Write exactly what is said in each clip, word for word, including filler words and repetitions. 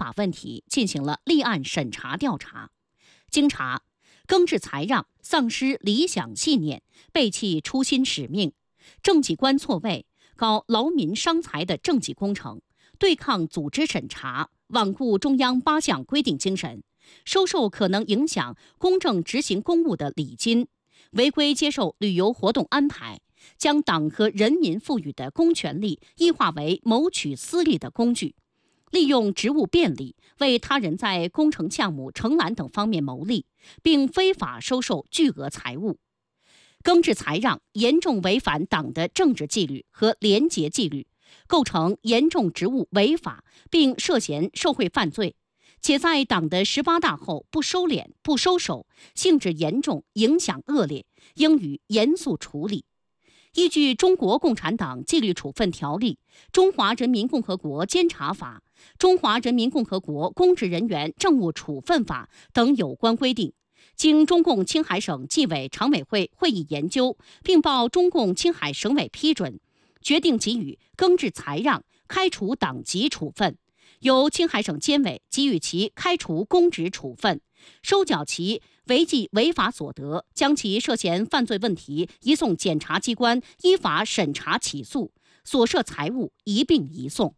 法问题进行了立案审查调查。经查，耿志才让丧失理想信念，背弃初心使命，政绩观错位，搞劳民伤财的政绩工程，对抗组织审查，罔顾中央八项规定精神，收受可能影响公正执行公务的礼金，违规接受旅游活动安排，将党和人民赋予的公权力异化为谋取私利的工具，利用职务便利为他人在工程项目承揽等方面牟利，并非法收受巨额财物。耿志才让严重违反党的政治纪律和廉洁纪律，构成严重职务违法，并涉嫌受贿犯罪，且在党的十八大后不收敛、不收手，性质严重，影响恶劣，应予严肃处理。依据《中国共产党纪律处分条例》、《中华人民共和国监察法》、《中华人民共和国公职人员政务处分法》等有关规定，经中共青海省纪委常委会会议研究，并报中共青海省委批准，决定给予耿志才让开除党籍处分，由青海省监委给予其开除公职处分，收缴其违纪违法所得，将其涉嫌犯罪问题移送检察机关依法审查起诉，所涉财物一并移送。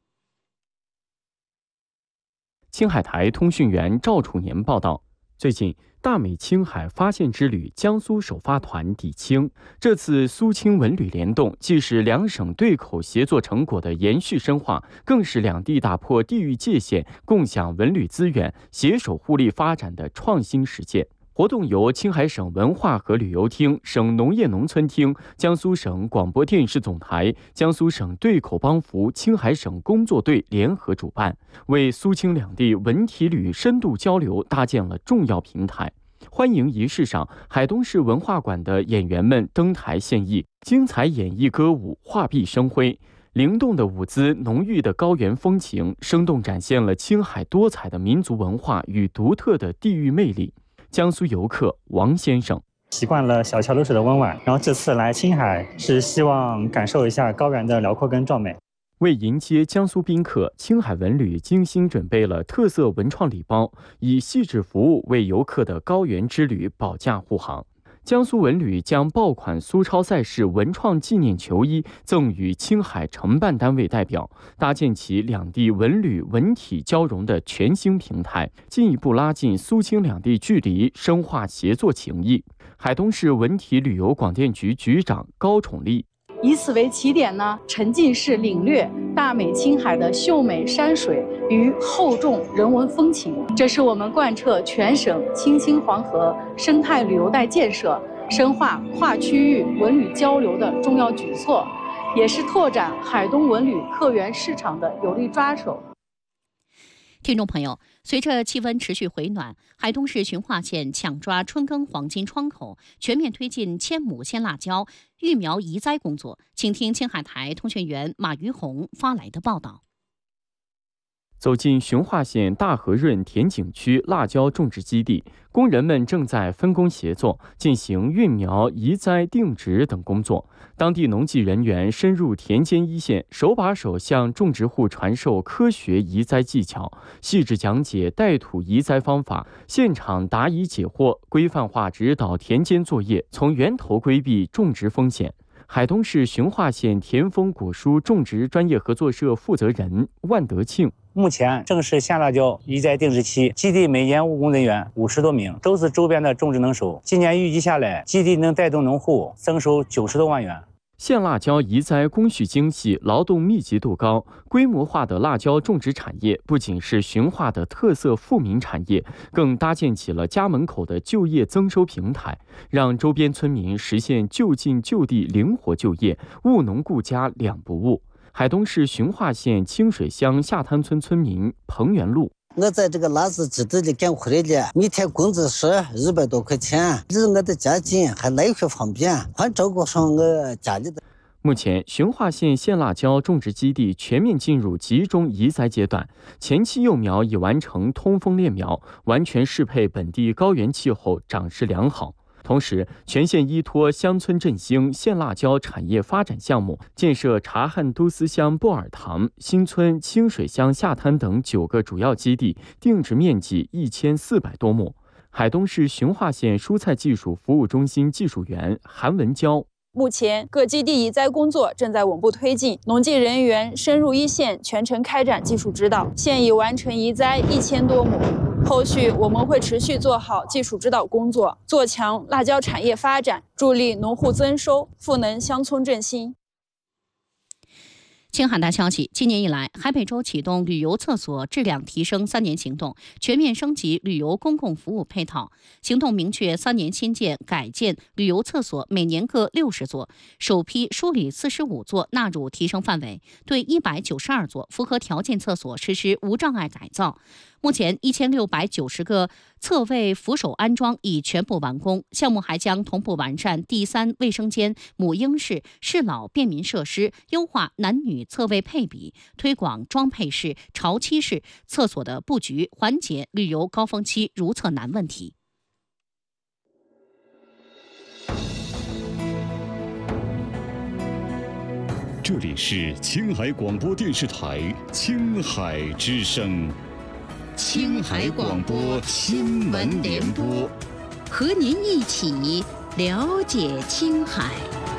青海台通讯员赵楚年报道，最近大美青海发现之旅江苏首发团抵青，这次苏青文旅联动既是两省对口协作成果的延续深化，更是两地打破地域界限、共享文旅资源、携手互利发展的创新实践。活动由青海省文化和旅游厅、省农业农村厅、江苏省广播电视总台、江苏省对口帮扶青海省工作队联合主办，为苏青两地文体旅深度交流搭建了重要平台。欢迎仪式上，海东市文化馆的演员们登台献艺，精彩演绎歌舞，画壁生辉。灵动的舞姿，浓郁的高原风情，生动展现了青海多彩的民族文化与独特的地域魅力。江苏游客王先生习惯了小桥流水的温婉，然后这次来青海是希望感受一下高原的辽阔跟壮美。 为迎接江苏宾客，青海文旅精心准备了特色文创礼包，以细致服务为游客的高原之旅保驾护航。江苏文旅将爆款苏超赛事文创纪念球衣赠予青海承办单位代表，搭建起两地文旅文体交融的全新平台，进一步拉近苏青两地距离，深化协作情谊。海东市文体旅游广电局局长高宠丽以此为起点呢，沉浸式领略大美青海的秀美山水与厚重人文风情，这是我们贯彻全省青青黄河生态旅游带建设、深化跨区域文旅交流的重要举措，也是拓展海东文旅客源市场的有力抓手。 听众朋友，随着气温持续回暖，海东市循化县抢抓春耕黄金窗口，全面推进千亩鲜辣椒育苗移栽工作。请听青海台通讯员马于红发来的报道。 走进循化县大河润田景区辣椒种植基地，工人们正在分工协作进行育苗、移栽、定植等工作。当地农技人员深入田间一线，手把手向种植户传授科学移栽技巧，细致讲解带土移栽方法，现场答疑解惑，规范化指导田间作业，从源头规避种植风险。海东市循化县田丰果蔬种植专业合作社负责人万德庆， 目前正是鲜辣椒移栽定植期，基地每年务工人员五十多名，都是周边的种植能手。今年预计下来，基地能带动农户增收九十多万元。 县辣椒移栽工序精细，劳动密集度高，规模化的辣椒种植产业不仅是循化的特色富民产业，更搭建起了家门口的就业增收平台，让周边村民实现就近就地灵活就业，务农顾家两不误。海东市循化县清水乡下滩村村民彭元禄， 我在这个辣子基地里干活的了，每天工资是一百多块钱，离我的家近，还来回方便，还照顾上我家里的。 目前，循化县鲜辣椒种植基地全面进入集中移栽阶段，前期幼苗已完成通风链苗，完全适配本地高原气候，长势良好。 同时，全县依托乡村振兴、县辣椒产业发展项目，建设察罕都斯乡布尔塘、新村、清水乡下滩等九个主要基地，定植面积一千四百多亩。海东市循化县蔬菜技术服务中心技术员韩文娇。 目前，各基地移栽工作正在稳步推进，农技人员深入一线，全程开展技术指导。现已完成移栽一千多亩，后续我们会持续做好技术指导工作，做强辣椒产业发展，助力农户增收，赋能乡村振兴。 青海大消息，今年以来，海北州启动旅游厕所质量提升三年行动，全面升级旅游公共服务配套。行动明确三年新建、改建旅游厕所每年各六十座，首批梳理四十五座纳入提升范围，对一百九十二座符合条件厕所实施无障碍改造。目前一千六百九十个厕位扶手安装已全部完工，项目还将同步完善第三卫生间、母婴室、适老便民设施，优化男女厕位配比，推广装配式、潮期式厕所的布局，缓解旅游高峰期如厕难问题。 这里是青海广播电视台青海之声。青海广播新闻联播， 和您一起了解青海。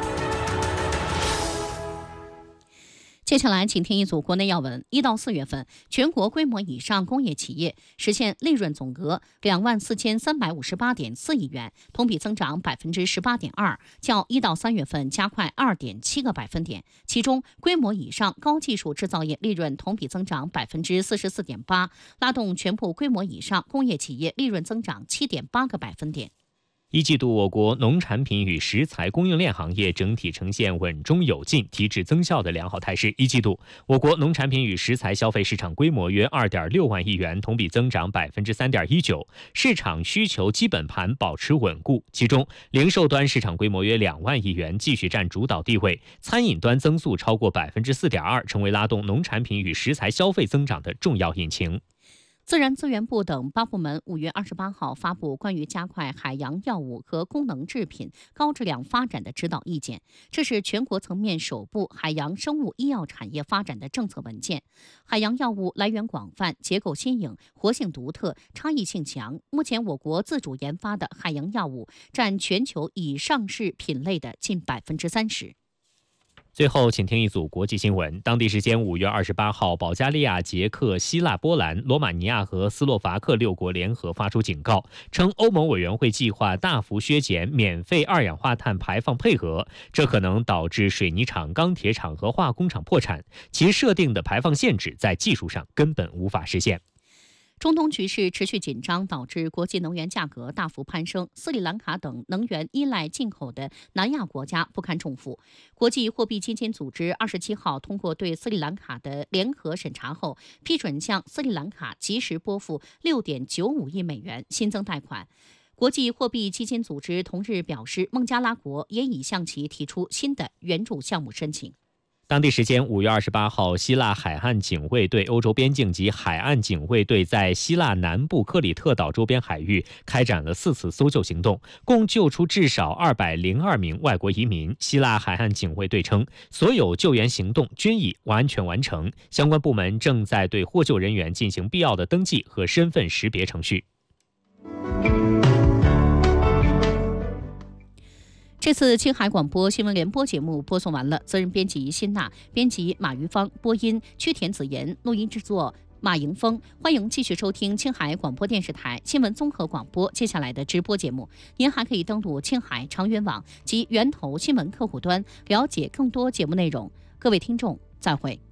接下来，请听一组国内要闻。一到四月份，全国规模以上工业企业实现利润总额两万四千三百五十八点四亿元，同比增长百分之十八点二，较一到三月份加快二点七个百分点。其中，规模以上高技术制造业利润同比增长百分之四十四点八，拉动全部规模以上工业企业利润增长七点八个百分点。 一季度，我国农产品与食材供应链行业整体呈现稳中有进、提质增效的良好态势。一季度，我国农产品与食材消费市场规模约二点六万亿元，同比增长百分之三点一九，市场需求基本盘保持稳固。其中，零售端市场规模约两万亿元，继续占主导地位；餐饮端增速超过百分之四点二，成为拉动农产品与食材消费增长的重要引擎。 自然资源部等八部门五月二十八号发布关于加快海洋药物和功能制品高质量发展的指导意见，这是全国层面首部海洋生物医药产业发展的政策文件。海洋药物来源广泛、结构新颖、活性独特、差异性强。目前，我国自主研发的海洋药物占全球已上市品类的近百分之三十。 最后，请听一组国际新闻。当地时间五月二十八号，保加利亚、捷克、希腊、波兰、罗马尼亚和斯洛伐克六国联合发出警告，称欧盟委员会计划大幅削减免费二氧化碳排放配额，这可能导致水泥厂、钢铁厂和化工厂破产，其设定的排放限制在技术上根本无法实现。 中东局势持续紧张，导致国际能源价格大幅攀升。斯里兰卡等能源依赖进口的南亚国家不堪重负。国际货币基金组织二十七号通过对斯里兰卡的联合审查后，批准向斯里兰卡及时拨付六点九五亿美元新增贷款。国际货币基金组织同日表示，孟加拉国也已向其提出新的援助项目申请。 当地时间五月二十八号，希腊海岸警卫队、欧洲边境及海岸警卫队在希腊南部克里特岛周边海域开展了四次搜救行动，共救出至少二百零二名外国移民。希腊海岸警卫队称，所有救援行动均已完全完成，相关部门正在对获救人员进行必要的登记和身份识别程序。 这次青海广播新闻联播节目播送完了，责任编辑辛娜，编辑马于芳，播音曲田子言，录音制作马迎峰。欢迎继续收听青海广播电视台新闻综合广播接下来的直播节目。您还可以登录青海长源网及源头新闻客户端，了解更多节目内容。各位听众，再会。